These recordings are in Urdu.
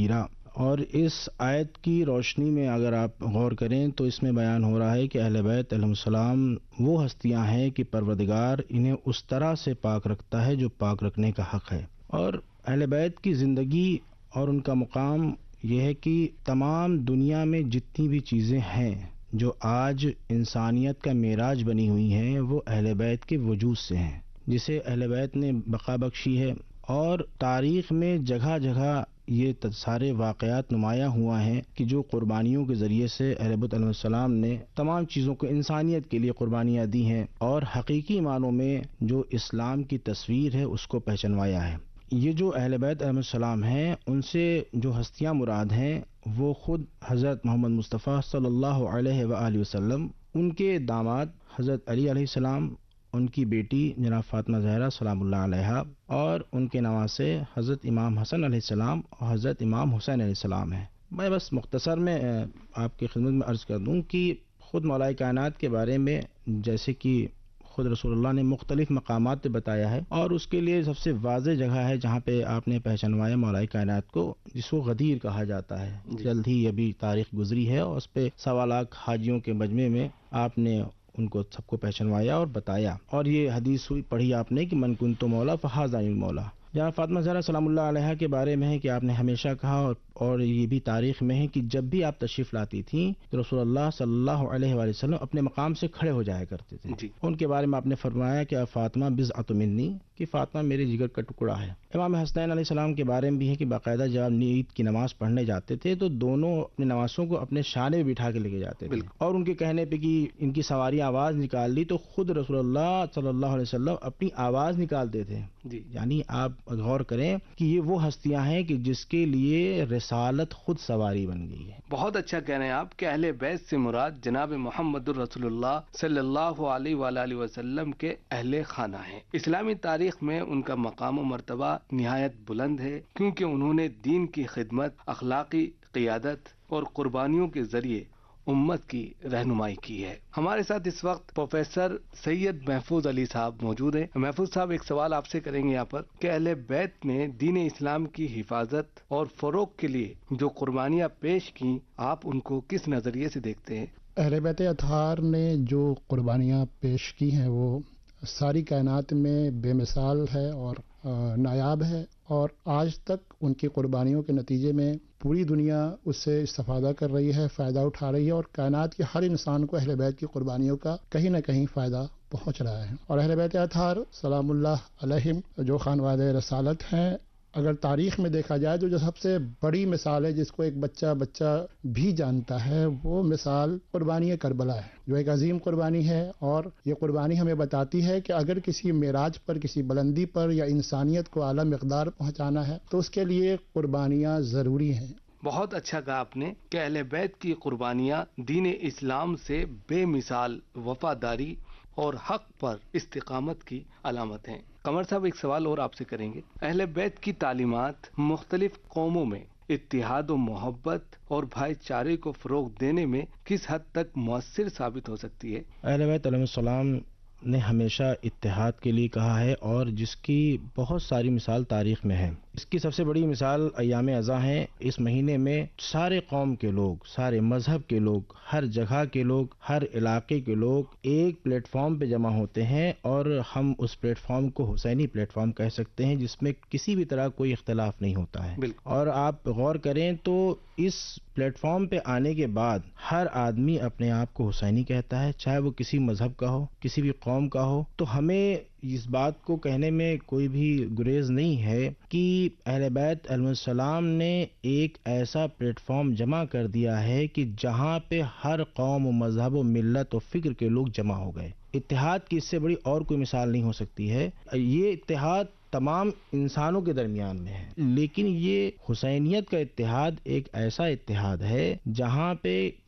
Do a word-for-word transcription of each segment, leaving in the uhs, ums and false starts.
کثیرا. اور اس آیت کی روشنی میں اگر آپ غور کریں تو اس میں بیان ہو رہا ہے کہ اہل بیت علیہ السلام وہ ہستیاں ہیں کہ پروردگار انہیں اس طرح سے پاک رکھتا ہے جو پاک رکھنے کا حق ہے. اور اہل بیت کی زندگی اور ان کا مقام یہ ہے کہ تمام دنیا میں جتنی بھی چیزیں ہیں جو آج انسانیت کا معراج بنی ہوئی ہیں وہ اہل بیت کے وجود سے ہیں، جسے اہل بیت نے بقا بخشی ہے. اور تاریخ میں جگہ جگہ یہ سارے واقعات نمایاں ہوا ہیں کہ جو قربانیوں کے ذریعے سے اہل بیت علیہ السلام نے تمام چیزوں کو انسانیت کے لیے قربانیاں دی ہیں اور حقیقی معنوں میں جو اسلام کی تصویر ہے اس کو پہچنوایا ہے. یہ جو اہل بیت علیہ السلام ہیں ان سے جو ہستیاں مراد ہیں وہ خود حضرت محمد مصطفیٰ صلی اللہ علیہ وآلہ وسلم، ان کے داماد حضرت علی علیہ السلام، ان کی بیٹی جناب فاطمہ زہرا سلام اللہ علیہا، اور ان کے نواسے حضرت امام حسن علیہ السلام اور حضرت امام حسین علیہ السلام ہیں. میں بس مختصر میں آپ کی خدمت میں عرض کر دوں کہ خود مولا کائنات کے بارے میں جیسے کہ خود رسول اللہ نے مختلف مقامات پہ بتایا ہے، اور اس کے لیے سب سے واضح جگہ ہے جہاں پہ آپ نے پہچانوایا مولا کائنات کو، جس کو غدیر کہا جاتا ہے. جلد ہی ابھی تاریخ گزری ہے اور اس پہ سوا لاکھ حاجیوں کے مجمع میں آپ نے ان کو سب کو پہچانوایا اور بتایا. اور یہ حدیث ہوئی پڑھی آپ نے کہ من کنت مولا فہذا المولا. جہاں فاطمہ زہرا سلام اللہ علیہا کے بارے میں ہے کہ آپ نے ہمیشہ کہا اور, اور یہ بھی تاریخ میں ہے کہ جب بھی آپ تشریف لاتی تھیں تو رسول اللہ صلی اللہ علیہ وآلہ وسلم اپنے مقام سے کھڑے ہو جایا کرتے تھے. جی. ان کے بارے میں آپ نے فرمایا کہ فاطمہ بضعۃ منی، کہ فاطمہ میرے جگر کا ٹکڑا ہے. امام حسنین علیہ السلام کے بارے میں بھی ہے کہ باقاعدہ جب عید کی نماز پڑھنے جاتے تھے تو دونوں اپنے نواسوں کو اپنے شانے میں بٹھا کے لے کے جاتے تھے، اور ان کے کہنے پہ کہ ان کی سواری آواز نکال لی تو خود رسول اللہ صلی اللہ علیہ وسلم اپنی آواز نکالتے تھے. جی. یعنی آپ غور کریں کہ یہ وہ ہستیاں ہیں کہ جس کے لیے رسالت خود سواری بن گئی ہے. بہت اچھا کہہ رہے ہیں آپ کہ اہل بیت سے مراد جناب محمد الرسول اللہ صلی اللہ علیہ وآلہ وسلم کے اہل خانہ ہیں. اسلامی تاریخ میں ان کا مقام و مرتبہ نہایت بلند ہے کیونکہ انہوں نے دین کی خدمت، اخلاقی قیادت اور قربانیوں کے ذریعے امت کی رہنمائی کی ہے. ہمارے ساتھ اس وقت پروفیسر سید محفوظ علی صاحب موجود ہیں. محفوظ صاحب ایک سوال آپ سے کریں گے یہاں پر کہ اہل بیت نے دین اسلام کی حفاظت اور فروغ کے لیے جو قربانیاں پیش کی، آپ ان کو کس نظریے سے دیکھتے ہیں؟ اہل بیت اطہار نے جو قربانیاں پیش کی ہیں وہ ساری کائنات میں بے مثال ہے اور نایاب ہے، اور آج تک ان کی قربانیوں کے نتیجے میں پوری دنیا اس سے استفادہ کر رہی ہے، فائدہ اٹھا رہی ہے، اور کائنات کے ہر انسان کو اہل بیت کی قربانیوں کا کہیں نہ کہیں فائدہ پہنچ رہا ہے. اور اہل بیت اطہار سلام اللہ علیہم جو خانوادہ رسالت ہیں، اگر تاریخ میں دیکھا جائے تو جو سب سے بڑی مثال ہے جس کو ایک بچہ بچہ بھی جانتا ہے وہ مثال قربانی کربلا ہے، جو ایک عظیم قربانی ہے. اور یہ قربانی ہمیں بتاتی ہے کہ اگر کسی معراج پر، کسی بلندی پر یا انسانیت کو اعلیٰ مقدار پہنچانا ہے تو اس کے لیے قربانیاں ضروری ہیں. بہت اچھا کہا آپ نے کہ اہل بیت کی قربانیاں دین اسلام سے بے مثال وفاداری اور حق پر استقامت کی علامت ہیں. قمر صاحب ایک سوال اور آپ سے کریں گے. اہل بیت کی تعلیمات مختلف قوموں میں اتحاد و محبت اور بھائی چارے کو فروغ دینے میں کس حد تک مؤثر ثابت ہو سکتی ہے؟ اہل بیت علیہ السلام نے ہمیشہ اتحاد کے لیے کہا ہے اور جس کی بہت ساری مثال تاریخ میں ہے. اس کی سب سے بڑی مثال ایام اضحیٰ ہیں. اس مہینے میں سارے قوم کے لوگ، سارے مذہب کے لوگ، ہر جگہ کے لوگ، ہر علاقے کے لوگ ایک پلیٹ فارم پہ جمع ہوتے ہیں، اور ہم اس پلیٹ فارم کو حسینی پلیٹ فارم کہہ سکتے ہیں جس میں کسی بھی طرح کوئی اختلاف نہیں ہوتا ہے. اور آپ غور کریں تو اس پلیٹ فارم پہ آنے کے بعد ہر آدمی اپنے آپ کو حسینی کہتا ہے، چاہے وہ کسی مذہب کا ہو، کسی بھی قوم کا ہو. تو ہمیں اس بات کو کہنے میں کوئی بھی گریز نہیں ہے کہ اہل بیت علیہ السلام نے ایک ایسا پلیٹ فارم جمع کر دیا ہے کہ جہاں پہ ہر قوم و مذہب و ملت و فکر کے لوگ جمع ہو گئے. اتحاد کی اس سے بڑی اور کوئی مثال نہیں ہو سکتی ہے. یہ اتحاد تمام انسانوں کے درمیان میں ہے، لیکن یہ حسینیت کا اتحاد ایک ایسا اتحاد ہے جہاں پہ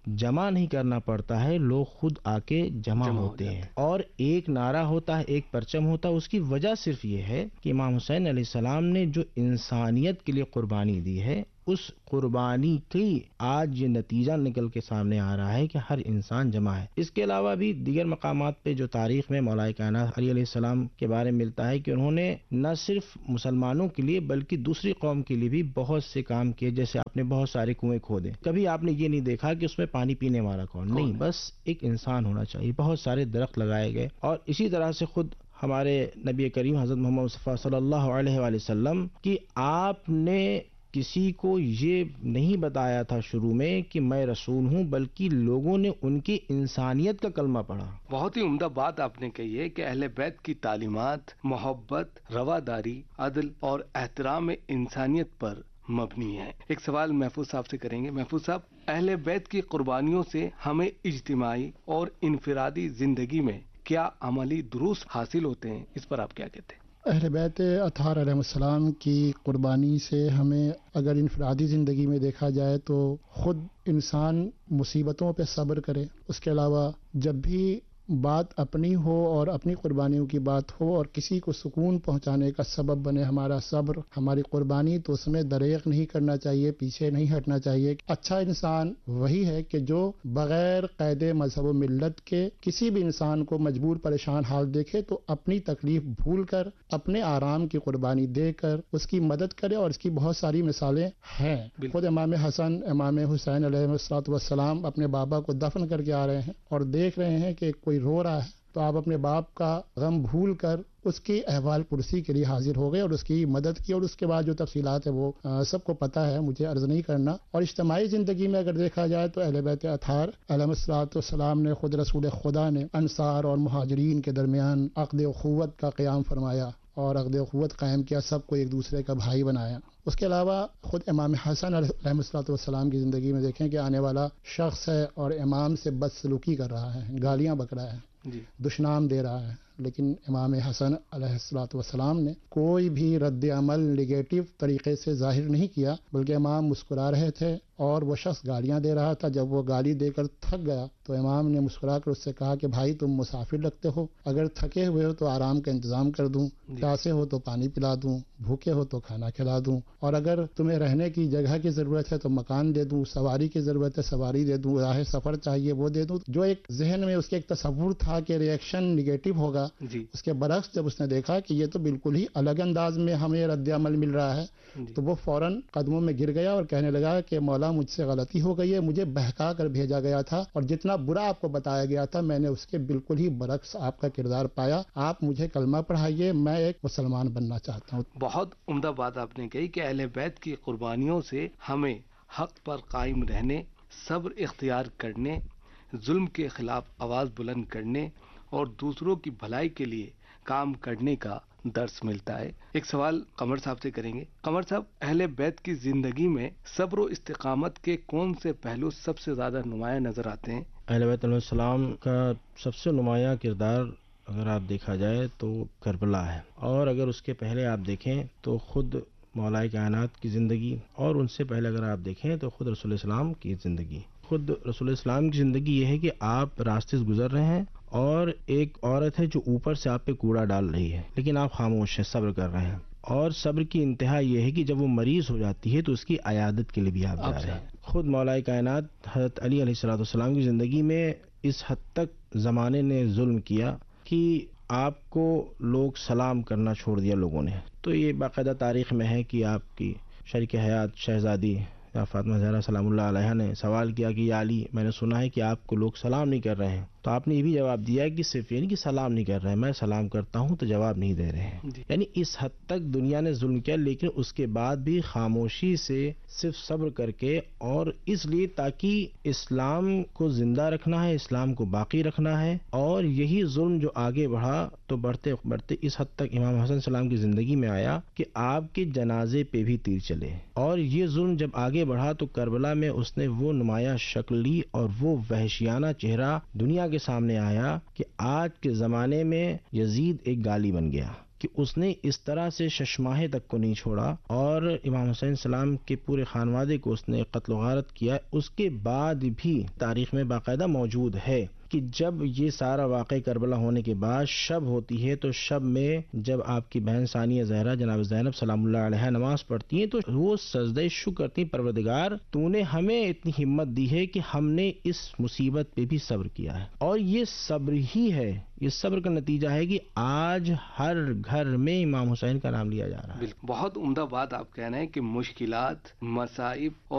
جمع نہیں کرنا پڑتا ہے، لوگ خود آ کے جمع ہوتے ہیں، اور ایک نعرہ ہوتا ہے، ایک پرچم ہوتا ہے۔ اس کی وجہ صرف یہ ہے کہ امام حسین علیہ السلام نے جو انسانیت کے لیے قربانی دی ہے، اس قربانی کی آج یہ نتیجہ نکل کے سامنے آ رہا ہے کہ ہر انسان جمع ہے۔ اس کے علاوہ بھی دیگر مقامات پہ جو تاریخ میں مولا کائنات علی علیہ السلام کے بارے میں ملتا ہے کہ انہوں نے نہ صرف مسلمانوں کے لیے بلکہ دوسری قوم کے لیے بھی بہت سے کام کیے، جیسے آپ نے بہت سارے کنویں کھودے، کبھی آپ نے یہ نہیں دیکھا کہ اس میں پانی پینے والا کون، نہیں، بس ایک انسان ہونا چاہیے۔ بہت سارے درخت لگائے گئے، اور اسی طرح سے خود ہمارے نبی کریم حضرت محمد مصطفیٰ صلی اللہ علیہ وآلہ وسلم کہ آپ نے کسی کو یہ نہیں بتایا تھا شروع میں کہ میں رسول ہوں، بلکہ لوگوں نے ان کی انسانیت کا کلمہ پڑھا۔ بہت ہی عمدہ بات آپ نے کہی ہے کہ اہل بیت کی تعلیمات محبت، رواداری، عدل اور احترام انسانیت پر مبنی ہے۔ ایک سوال محفوظ صاحب سے کریں گے۔ محفوظ صاحب، اہل بیت کی قربانیوں سے ہمیں اجتماعی اور انفرادی زندگی میں کیا عملی دروس حاصل ہوتے ہیں، اس پر آپ کیا کہتے ہیں؟ اہل بیت اطہار علیہ السلام کی قربانی سے ہمیں اگر انفرادی زندگی میں دیکھا جائے تو خود انسان مصیبتوں پہ صبر کرے، اس کے علاوہ جب بھی بات اپنی ہو اور اپنی قربانیوں کی بات ہو اور کسی کو سکون پہنچانے کا سبب بنے ہمارا صبر، ہماری قربانی، تو اس میں دریغ نہیں کرنا چاہیے، پیچھے نہیں ہٹنا چاہیے۔ اچھا انسان وہی ہے کہ جو بغیر قید مذہب و ملت کے کسی بھی انسان کو مجبور پریشان حال دیکھے تو اپنی تکلیف بھول کر اپنے آرام کی قربانی دے کر اس کی مدد کرے، اور اس کی بہت ساری مثالیں ہیں۔ خود امام حسن، امام حسین علیہ الصلوۃ والسلام اپنے بابا کو دفن کر کے آ رہے ہیں اور دیکھ رہے ہیں کہ کوئی رو رہا ہے، تو آپ اپنے باپ کا غم بھول کر اس کی احوال پرسی کے لیے حاضر ہو گئے اور اس کی مدد کی، اور اس کے بعد جو تفصیلات ہے وہ سب کو پتہ ہے، مجھے عرض نہیں کرنا۔ اور اجتماعی زندگی میں اگر دیکھا جائے تو اہل بیت اطہار علیہ الصلوۃ والسلام نے، خود رسول خدا نے انصار اور مہاجرین کے درمیان عقد اخوت کا قیام فرمایا اور عقد اخوت قائم کیا، سب کو ایک دوسرے کا بھائی بنایا۔ اس کے علاوہ خود امام حسن علیہ الصلوۃ والسلام کی زندگی میں دیکھیں کہ آنے والا شخص ہے اور امام سے بدسلوکی کر رہا ہے، گالیاں بک رہا ہے، جی دشنام دے رہا ہے، لیکن امام حسن علیہ الصلوۃ والسلام نے کوئی بھی رد عمل نگیٹو طریقے سے ظاہر نہیں کیا، بلکہ امام مسکرا رہے تھے اور وہ شخص گالیاں دے رہا تھا۔ جب وہ گالی دے کر تھک گیا تو امام نے مسکرا کر اس سے کہا کہ بھائی تم مسافر لگتے ہو، اگر تھکے ہوئے ہو تو آرام کا انتظام کر دوں، پیاسے ہو تو پانی پلا دوں، بھوکے ہو تو کھانا کھلا دوں، اور اگر تمہیں رہنے کی جگہ کی ضرورت ہے تو مکان دے دوں، سواری کی ضرورت ہے سواری دے دوں، راہ سفر چاہیے وہ دے دوں۔ جو ایک ذہن میں اس کے ایک تصور تھا کہ ری ایکشن نگیٹو ہوگا، جی اس کے برعکس جب اس نے دیکھا کہ یہ تو بالکل ہی الگ انداز میں ہمیں رد عمل مل رہا ہے، تو وہ فوراً قدموں میں گر گیا اور کہنے لگا کہ مولا مجھ سے غلطی ہو گئی ہے، مجھے بہکا کر بھیجا گیا تھا اور جتنا برا آپ کو بتایا گیا تھا میں نے اس کے بالکل ہی برعکس آپ کا کردار پایا، آپ مجھے کلمہ پڑھائیے، میں ایک مسلمان بننا چاہتا ہوں۔ بہت عمدہ بات آپ نے کہی کہ اہل بیت کی قربانیوں سے ہمیں حق پر قائم رہنے، صبر اختیار کرنے، ظلم کے خلاف آواز بلند کرنے اور دوسروں کی بھلائی کے لیے کام کرنے کا درس ملتا ہے۔ ایک سوال قمر صاحب سے کریں گے۔ قمر صاحب، اہل بیت کی زندگی میں صبر و استقامت کے کون سے پہلو سب سے زیادہ نمایاں نظر آتے ہیں؟ اہل بیت علیہ السلام کا سب سے نمایاں کردار اگر آپ دیکھا جائے تو کربلا ہے، اور اگر اس کے پہلے آپ دیکھیں تو خود مولا کائنات کی زندگی، اور ان سے پہلے اگر آپ دیکھیں تو خود رسول اسلام کی زندگی۔ خود رسول اسلام کی زندگی یہ ہے کہ آپ راستے سے گزر رہے ہیں اور ایک عورت ہے جو اوپر سے آپ پہ کوڑا ڈال رہی ہے، لیکن آپ خاموش ہیں، صبر کر رہے ہیں، اور صبر کی انتہا یہ ہے کہ جب وہ مریض ہو جاتی ہے تو اس کی عیادت کے لیے بھی آپ جا رہے ہیں۔ خود مولا کائنات حضرت علی علیہ الصلوۃ والسلام کی زندگی میں اس حد تک زمانے نے ظلم کیا کہ آپ کو لوگ سلام کرنا چھوڑ دیا لوگوں نے۔ تو یہ باقاعدہ تاریخ میں ہے کہ آپ کی شریک حیات شہزادی فاطمہ زہرا سلام اللہ علیہا نے سوال کیا کہ یا علی، میں نے سنا ہے کہ آپ کو لوگ سلام نہیں کر رہے ہیں، تو آپ نے یہ بھی جواب دیا کہ صرف یہ نہیں کہ سلام نہیں کر رہے ہیں، میں سلام کرتا ہوں تو جواب نہیں دے رہے ہیں۔ یعنی اس حد تک دنیا نے ظلم کیا، لیکن اس کے بعد بھی خاموشی سے صرف صبر کر کے، اور اس لیے تاکہ اسلام کو زندہ رکھنا ہے، اسلام کو باقی رکھنا ہے، اور یہی ظلم جو آگے بڑھا تو بڑھتے بڑھتے اس حد تک امام حسن السلام کی زندگی میں آیا کہ آپ کے جنازے پہ بھی تیر چلے، اور یہ ظلم جب آگے بڑھا تو کربلا میں اس نے وہ نمایاں شکل لی اور وہ وحشیانہ چہرہ دنیا کے سامنے آیا کہ آج کے زمانے میں یزید ایک گالی بن گیا، کہ اس نے اس طرح سے ششماہے تک کو نہیں چھوڑا اور امام حسین السلام کے پورے خانوادے کو اس نے قتل و غارت کیا، اس کے بعد بھی تاریخ میں باقاعدہ موجود ہے کہ جب یہ سارا واقعہ کربلا ہونے کے بعد شب ہوتی ہے تو شب میں جب آپ کی بہن ثانیہ زہرا جناب زینب سلام اللہ علیہ نماز پڑھتی ہیں تو وہ سجدہ شکر کرتی ہیں، پروردگار تو نے ہمیں اتنی ہمت دی ہے کہ ہم نے اس مصیبت پہ بھی صبر کیا ہے، اور یہ صبر ہی ہے، یہ صبر کا نتیجہ ہے کہ آج ہر گھر میں امام حسین کا نام لیا جا رہا ہے۔ بہت عمدہ بات آپ کہہ رہے ہیں کہ مشکلات، مصائب اور